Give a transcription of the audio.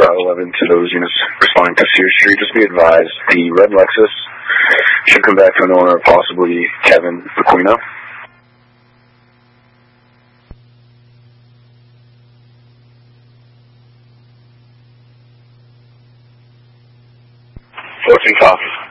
11 to those units responding to Sears Street. Just be advised, the red Lexus should come back to an owner, possibly Kevin Aquino. Fortune coffee.